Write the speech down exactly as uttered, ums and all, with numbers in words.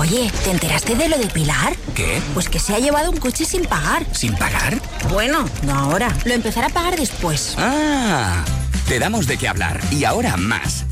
Oye, ¿te enteraste de lo de Pilar? ¿Qué? Pues que se ha llevado un coche sin pagar. ¿Sin pagar? Bueno, no ahora. Lo empezará a pagar después. Ah, te damos de qué hablar. Y ahora más.